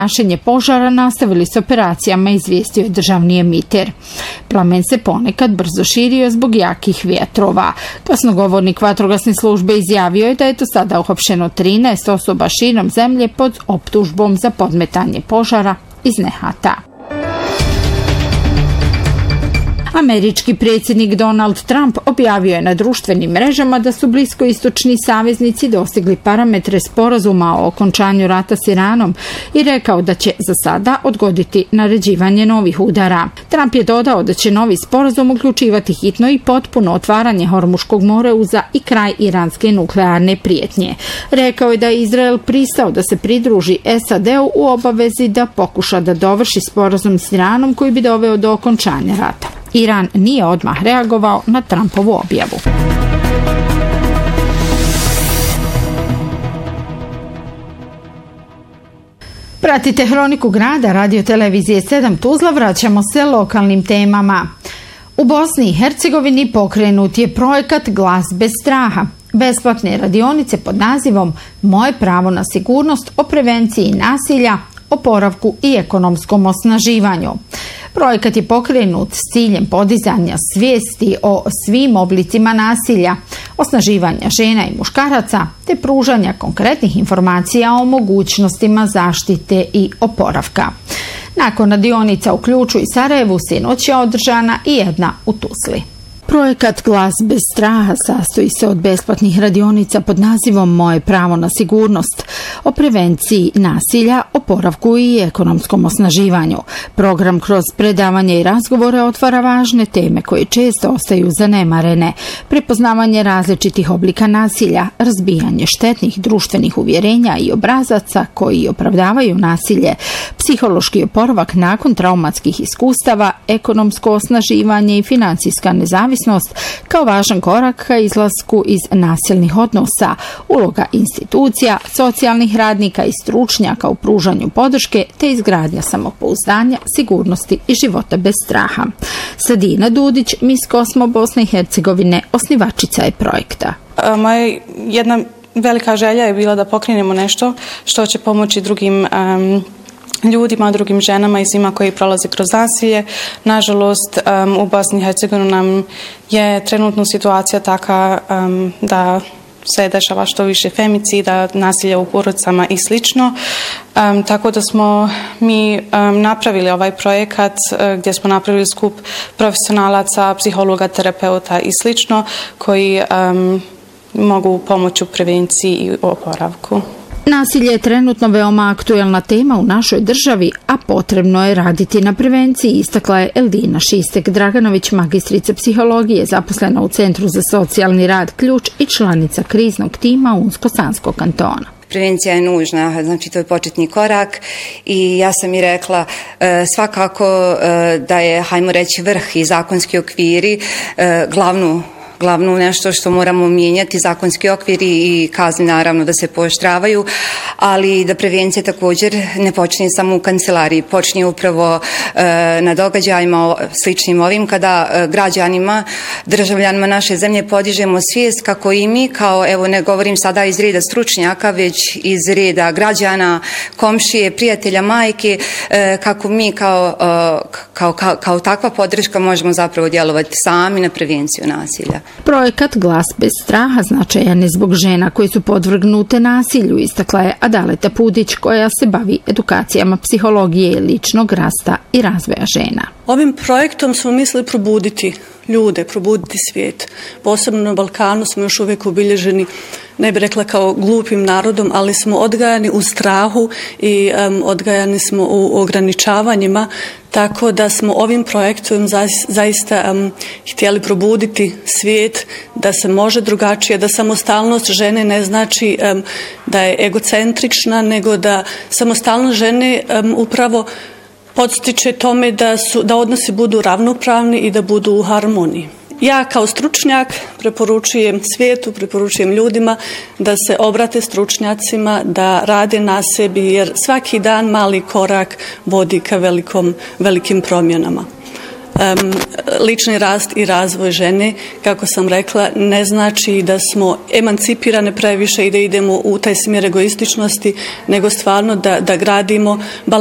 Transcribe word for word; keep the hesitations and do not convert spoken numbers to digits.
gašenje požara nastavili s operacijama, izvijestio je državni emiter. Plamen se ponekad brzo širio zbog jakih vjetrova. Glasnogovornik vatrogasne službe izjavio je da je do sada uhapšeno trinaest osoba širom zemlje pod optužbom za podmetanje požara iz nehata. Američki predsjednik Donald Trump objavio je na društvenim mrežama da su bliskoistočni saveznici dostigli parametre sporazuma o okončanju rata s Iranom i rekao da će za sada odgoditi naređivanje novih udara. Trump je dodao da će novi sporazum uključivati hitno i potpuno otvaranje Hormuškog moreuza i kraj iranske nuklearne prijetnje. Rekao je da je Izrael pristao da se pridruži S A D-u u obavezi da pokuša da dovrši sporazum s Iranom koji bi doveo do okončanja rata. Iran nije odmah reagovao na Trumpovu objavu. Pratite Hroniku grada Radio Televizije sedam Tuzla, vraćamo se lokalnim temama. U Bosni i Hercegovini pokrenut je projekat Glas bez straha. Besplatne radionice pod nazivom Moje pravo na sigurnost o prevenciji nasilja, oporavku i ekonomskom osnaživanju. Projekat je pokrenut s ciljem podizanja svijesti o svim oblicima nasilja, osnaživanja žena i muškaraca, te pružanja konkretnih informacija o mogućnostima zaštite i oporavka. Nakon radionica u Ključu i Sarajevu sinoć je održana i jedna u Tuzli. Projekat Glas bez straha sastoji se od besplatnih radionica pod nazivom Moje pravo na sigurnost, o prevenciji nasilja, oporavku i ekonomskom osnaživanju. Program kroz predavanje i razgovore otvara važne teme koje često ostaju zanemarene: prepoznavanje različitih oblika nasilja, razbijanje štetnih društvenih uvjerenja i obrazaca koji opravdavaju nasilje, psihološki oporavak nakon traumatskih iskustava, ekonomsko osnaživanje i financijska nezavisnost kao važan korak ka izlasku iz nasilnih odnosa, uloga institucija, socijalnih radnika i stručnjaka u pružanju podrške te izgradnja samopouzdanja, sigurnosti i života bez straha. Sadina Dudić, Miss Kosmo Bosne i Hercegovine, osnivačica je projekta. Moja jedna velika želja je bila da pokrenemo nešto što će pomoći drugim um, ljudima, drugim ženama i svima koji prolaze kroz nasilje. Nažalost, um, u Bosni i Hercegovini nam je trenutno situacija taka um, da se dešava što više femicida, nasilja u porodicama i slično. Um, tako da smo mi um, napravili ovaj projekat uh, gdje smo napravili skup profesionalaca, psihologa, terapeuta i slično koji um, mogu pomoći u prevenciji i oporavku. Nasilje je trenutno veoma aktuelna tema u našoj državi, a potrebno je raditi na prevenciji, istakla je Eldina Šistek-Draganović, magistrica psihologije, zaposlena u Centru za socijalni rad Ključ i članica kriznog tima Unsko-Sanskog kantona. Prevencija je nužna, znači to je početni korak i ja sam i rekla svakako da je, hajmo reći, vrh i zakonski okviri glavnu glavno nešto što moramo mijenjati, zakonski okviri i kazne naravno da se pooštravaju, ali da prevencija također ne počne samo u kancelariji, počne upravo e, na događajima sličnim ovim kada e, građanima, državljanima naše zemlje podižemo svijest kako i mi, kao evo ne govorim sada iz reda stručnjaka, već iz reda građana, komšije, prijatelja, majke, e, kako mi kao, e, kao, kao, kao takva podrška možemo zapravo djelovati sami na prevenciju nasilja. Projekat Glas bez straha značajan je zbog žena koji su podvrgnute nasilju, istakla je Adaleta Pudić koja se bavi edukacijama psihologije, ličnog rasta i razvoja žena. Ovim projektom smo mislili probuditi ljude, probuditi svijet. Posebno na Balkanu smo još uvijek obilježeni, ne bih rekla kao glupim narodom, ali smo odgajani u strahu i um, odgajani smo u ograničavanjima, tako da smo ovim projektom zaista um, htjeli probuditi svijet, da se može drugačije, da samostalnost žene ne znači um, da je egocentrična, nego da samostalnost žene um, upravo podstiče tome da, su, da odnosi budu ravnopravni i da budu u harmoniji. Ja kao stručnjak preporučujem svijetu, preporučujem ljudima da se obrate stručnjacima, da rade na sebi, jer svaki dan mali korak vodi ka velikom, velikim promjenama. Um, lični rast i razvoj žene, kako sam rekla, ne znači da smo emancipirane previše i da idemo u taj smjer egoističnosti, nego stvarno da, da gradimo